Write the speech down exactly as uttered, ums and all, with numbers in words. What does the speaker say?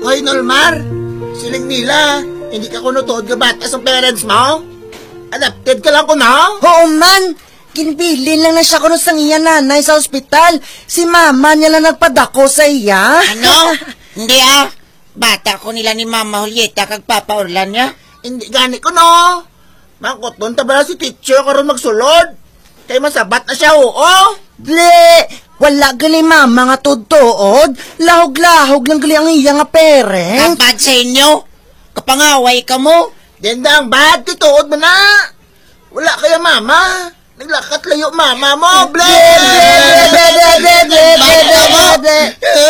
Hoy, Nolmar, siling nila, hindi ka kunutood ka batas ang parents mo? Adapted ka lang ko na? Oo man, kinbilin lang na siya kuno sa iya nanay sa ospital. Si mama niya lang nagpadako sa iya. Ano? Hindi ah. Bata ko nila ni Mama Julieta kag Papa Orlan niya. Hindi gani ko no. Mangkoton ta ba si teacher karon magsulod? Kay masabat na siya oo. Ble, wala gali mama nga tudtood. Lahog-lahog lang gali ang iya nga parents. Kapag sa inyo, kapangaway ka mo. Dendang bad tituod mo na. Wala kaya mama. Naglakat layo mama mo. Ble! Ble, ble, ble, ble, ble, ble, ble, ble, ble.